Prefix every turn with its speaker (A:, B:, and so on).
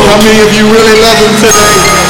A: How many of you really love him today?